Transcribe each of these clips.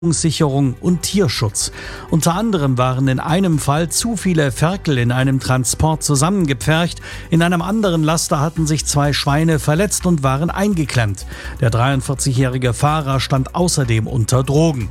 Sicherung und Tierschutz. Unter anderem waren in einem Fall zu viele Ferkel in einem Transport zusammengepfercht. In einem anderen Laster hatten sich 2 Schweine verletzt und waren eingeklemmt. Der 43-jährige Fahrer stand außerdem unter Drogen.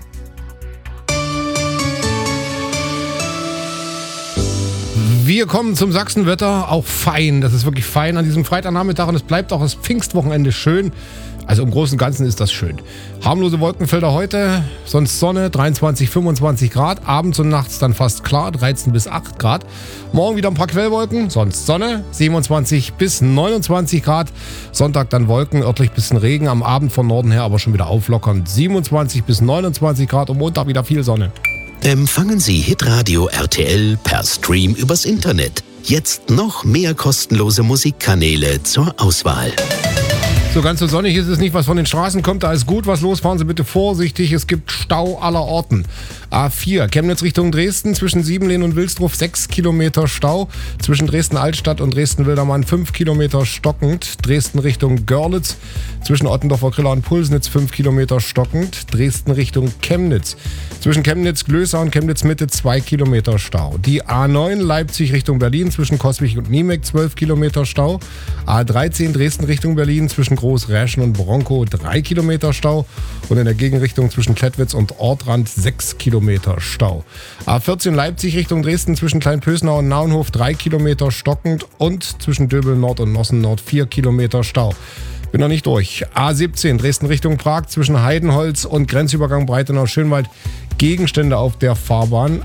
Wir kommen zum Sachsenwetter, auch fein. Das ist wirklich fein an diesem Freitagnachmittag und es bleibt auch das Pfingstwochenende schön. Also im Großen und Ganzen ist das schön. Harmlose Wolkenfelder heute, sonst Sonne, 23, 25 Grad. Abends und nachts dann fast klar, 13 bis 8 Grad. Morgen wieder ein paar Quellwolken, sonst Sonne, 27 bis 29 Grad. Sonntag dann Wolken, örtlich bisschen Regen. Am Abend von Norden her aber schon wieder auflockern, 27 bis 29 Grad. Und Montag wieder viel Sonne. Empfangen Sie Hitradio RTL per Stream übers Internet. Jetzt noch mehr kostenlose Musikkanäle zur Auswahl. So ganz so sonnig ist es nicht, was von den Straßen kommt. Da ist gut was los. Fahren Sie bitte vorsichtig. Es gibt Stau aller Orten. A4, Chemnitz Richtung Dresden, zwischen Siebenlehn und Wilsdruff 6 Kilometer Stau. Zwischen Dresden-Altstadt und Dresden-Wildermann 5 Kilometer stockend. Dresden Richtung Görlitz, zwischen Ottendorfer Griller und Pulsnitz 5 Kilometer stockend. Dresden Richtung Chemnitz, zwischen Chemnitz-Glößau und Chemnitz-Mitte 2 Kilometer Stau. Die A9 Leipzig Richtung Berlin, zwischen Coswig und Niemek 12 Kilometer Stau. A13 Dresden Richtung Berlin, zwischen Großräschen und Bronkow 3 Kilometer Stau. Und in der Gegenrichtung zwischen Klettwitz und Ortrand 6 Kilometer Stau. A14 Leipzig Richtung Dresden, zwischen Kleinpösnau und Naunhof 3 Kilometer stockend. Und zwischen Döbel Nord und Nossen Nord 4 Kilometer Stau. Bin noch nicht durch. A17 Dresden Richtung Prag, zwischen Heidenholz und Grenzübergang Breitenau-Schönwald Gegenstände auf der Fahrbahn.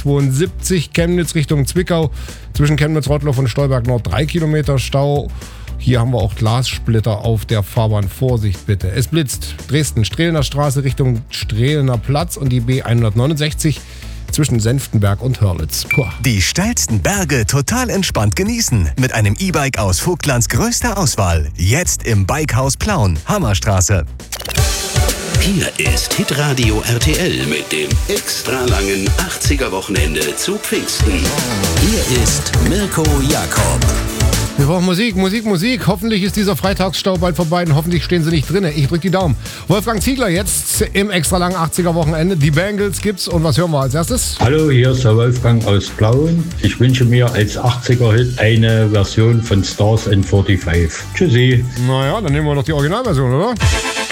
A72 Chemnitz Richtung Zwickau, zwischen Chemnitz-Rottloff und Stolberg Nord 3 Kilometer Stau. Hier haben wir auch Glassplitter auf der Fahrbahn. Vorsicht bitte. Es blitzt. Dresden, Strehlener Straße Richtung Strehlener Platz und die B169 zwischen Senftenberg und Hörlitz. Puh. Die steilsten Berge total entspannt genießen. Mit einem E-Bike aus Vogtlands größter Auswahl. Jetzt im Bikehaus Plauen, Hammerstraße. Hier ist Hitradio RTL mit dem extra langen 80er-Wochenende zu Pfingsten. Hier ist Mirko Jakob. Wir brauchen Musik. Hoffentlich ist dieser Freitagsstau bald vorbei und hoffentlich stehen sie nicht drin. Ich drücke die Daumen. Wolfgang Ziegler jetzt im extra langen 80er-Wochenende. Die Bangles gibt's und was hören wir als erstes? Hallo, hier ist der Wolfgang aus Plauen. Ich wünsche mir als 80er-Hit eine Version von Stars and 45. Tschüssi. Naja, dann nehmen wir doch die Originalversion, oder?